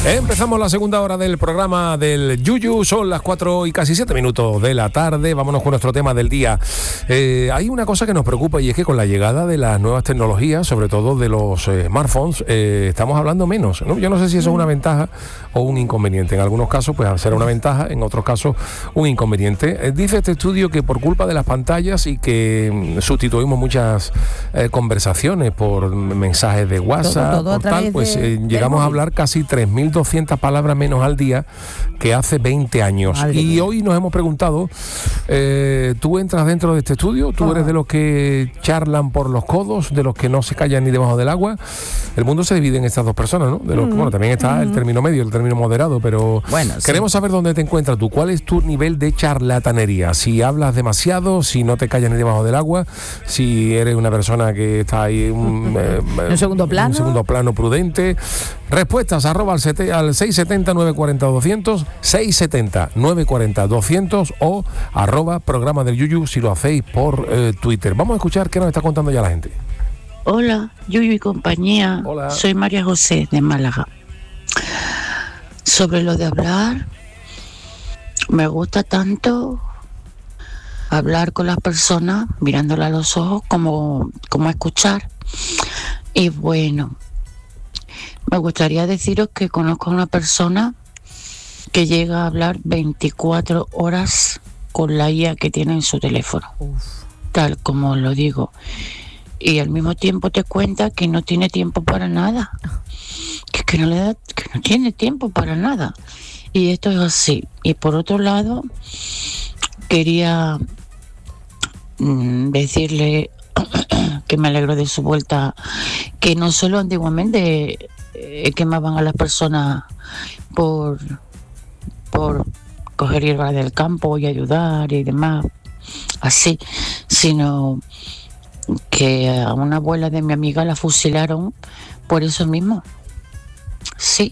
Empezamos la segunda hora del programa del Yuyu, son las 4 y casi 7 minutos de la tarde, vámonos con nuestro tema del día. Hay una cosa que nos preocupa y es que con la llegada de las nuevas tecnologías, sobre todo de los smartphones, estamos hablando menos, ¿no? Yo no sé si eso es una ventaja o un inconveniente. En algunos casos pues será una ventaja, en otros casos un inconveniente. Dice este estudio que por culpa de las pantallas y que sustituimos muchas conversaciones por mensajes de WhatsApp, todo por tal, pues llegamos a hablar casi 3.200 palabras menos al día que hace 20 años. Madre y mía. hoy nos hemos preguntado, ¿tú entras dentro de este estudio? ¿Tú eres de los que charlan por los codos, de los que no se callan ni debajo del agua? El mundo se divide en estas dos personas, ¿no? De los que, bueno, también está el término medio, el término moderado, pero Bueno, queremos saber dónde te encuentras tú. ¿Cuál es tu nivel de charlatanería? Si hablas demasiado, si no te callas ni debajo del agua, si eres una persona que está ahí ¿En segundo plano? un segundo plano prudente. Respuestas @ al 670-940-200, 670-940-200 o @ programa del Yuyu si lo hacéis por Twitter. Vamos a escuchar qué nos está contando ya la gente. Hola, Yuyu y compañía. Hola. Soy María José de Málaga. Sobre lo de hablar, me gusta tanto hablar con las personas mirándolas a los ojos como escuchar. Y bueno, me gustaría deciros que conozco a una persona que llega a hablar 24 horas con la IA que tiene en su teléfono, tal como os lo digo. Y al mismo tiempo te cuenta que no tiene tiempo para nada, que no tiene tiempo para nada. Y esto es así. Y por otro lado, quería decirle que me alegro de su vuelta, que no solo antiguamente quemaban a las personas por coger hierba del campo y ayudar y demás, así, sino que a una abuela de mi amiga la fusilaron por eso mismo. Sí.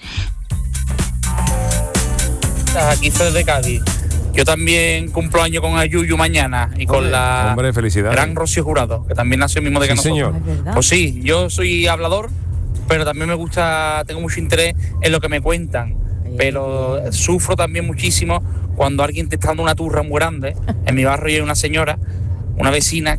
Aquí soy de Cádiz. Yo también cumplo año con el Yuyu mañana y con la Hombre, felicidades. gran Rocío Jurado, que también nació el mismo de que Sí, nosotros. señor. ¿Es verdad? Pues sí, yo soy hablador, pero también me gusta, tengo mucho interés en lo que me cuentan. Pero sufro también muchísimo cuando alguien te está dando una turra muy grande. En mi barrio hay una señora, una vecina,